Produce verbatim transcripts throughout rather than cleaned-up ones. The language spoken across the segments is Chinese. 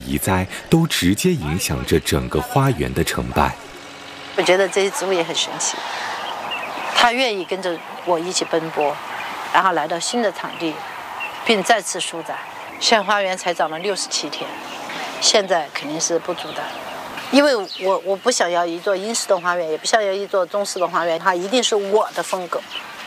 移栽都直接影响着整个花园的成败。 我觉得这些植物也很神奇，它愿意跟着我一起奔波，然后来到新的场地，并再次舒展。现花园才长了六十七天，现在肯定是不足的，因为我我不想要一座英式的花园，也不想要一座中式的花园，它一定是我的风格。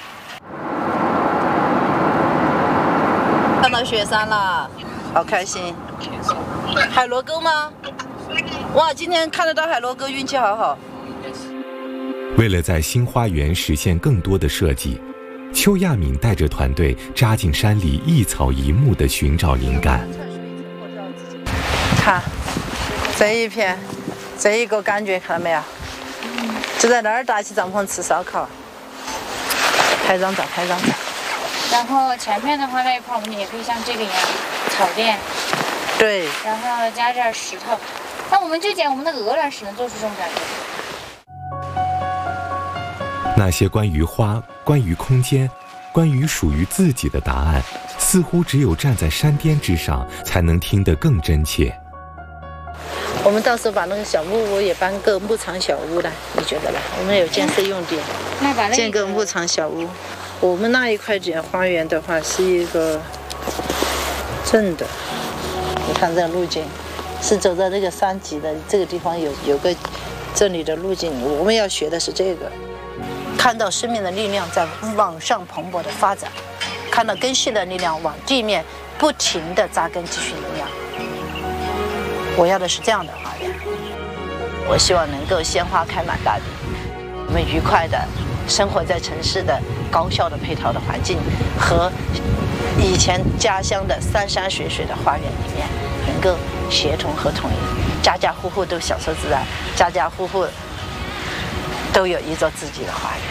看到雪山了，好开心！海螺沟吗？哇，今天看得到海螺沟，运气好好。 为了在新花园实现更多的设计，邱亚敏带着团队扎进山里，一草一木地寻找灵感。 看这一片，这一个感觉看到没有？就在那儿搭起帐篷吃烧烤，拍张照，拍张照。 然后前面的话那一块，我们也可以像这个一样草垫。 对。 然后加点石头，那我们就捡我们的鹅卵石，能做出这种感觉。 那些关于花、关于空间、关于属于自己的答案，似乎只有站在山巅之上，才能听得更真切。 我们到时候把那个小木屋也搬个牧场小屋了，你觉得呢？我们有建设用地， 那把那建个牧场小屋。我们那一块建花园的话，是一个正的。你看这个路径，是走到这个山脊的这个地方有有个这里的路径。我们要学的是这个。看到生命的力量在往上蓬勃的发展，看到根系的力量往地面不停地扎根继续营养。我要的是这样的花园，我希望能够鲜花开满大地，我们愉快地生活在城市的高效的配套的环境和以前家乡的山山水水的花园里面，能够协同和统一，家家户户都享受自然，家家户户都有一座自己的花园。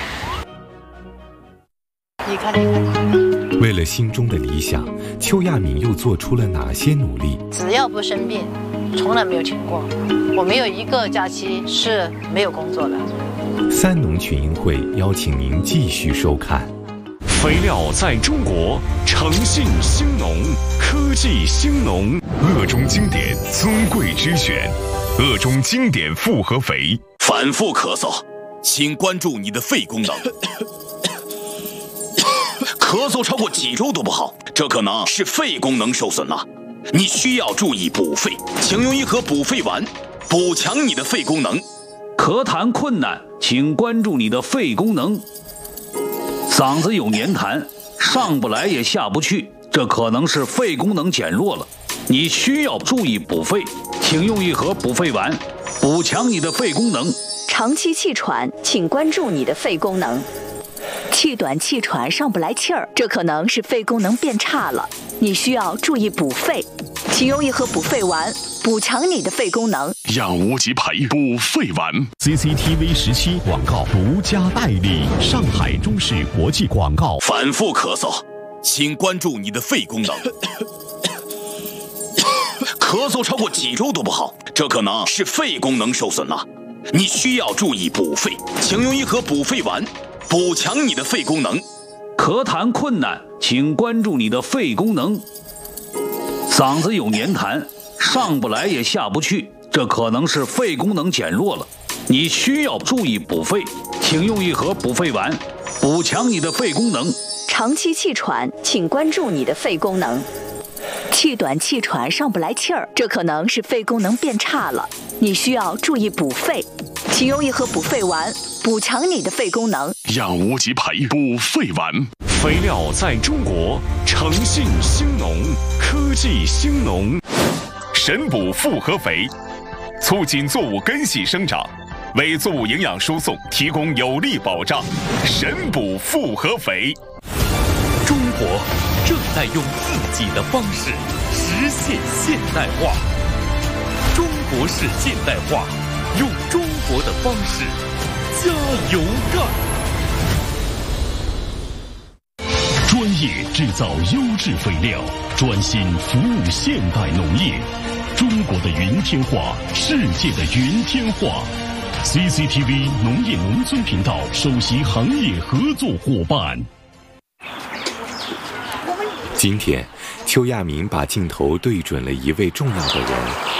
你看，你看， 为了心中的理想，邱亚敏又做出了哪些努力？ 只要不生病，从来没有停过。我没有一个假期是没有工作的。 三农群英会邀请您继续收看。 肥料在中国，诚信兴农，科技兴农，鄂中经典尊贵之选，鄂中经典复合肥。 反复咳嗽，请关注你的肺功能。咳嗽超过几周都不好，这可能是肺功能受损了。你需要注意补肺，请用一盒补肺丸，补强你的肺功能。 咳痰困难，请关注你的肺功能。嗓子有黏痰，上不来也下不去，这可能是肺功能减弱了。你需要注意补肺，请用一盒补肺丸，补强你的肺功能。 长期气喘，请关注你的肺功能。气短气喘上不来气儿，这可能是肺功能变差了，你需要注意补肺，请用一盒补肺丸，补强你的肺功能。 养无极培补肺丸。 C C T V 十七广告独家代理，上海中视国际广告。 反复咳嗽，请关注你的肺功能。咳嗽超过几周都不好，这可能是肺功能受损了。你需要注意补肺，请用一盒补肺丸，补强你的肺功能。 咳痰困难，请关注你的肺功能。嗓子有黏痰，上不来也下不去，这可能是肺功能减弱了。你需要注意补肺，请用一盒补肺丸，补强你的肺功能。 长期气喘，请关注你的肺功能。气短气喘上不来气儿，这可能是肺功能变差了，你需要注意补肺，请用一盒补肺丸，补强你的肺功能。 养无极培补肺丸。肥料在中国，诚信兴农，科技兴农。神补复合肥，促进作物根系生长，为作物营养输送提供有力保障。神补复合肥。 中国正在用自己的方式实现现代化。中国式现代化，用中国的方式加油干！ 专业制造优质肥料，专心服务现代农业。中国的云天化，世界的云天化。C C T V 农业农村频道首席行业合作伙伴。 今天，邱亚敏把镜头对准了一位重要的人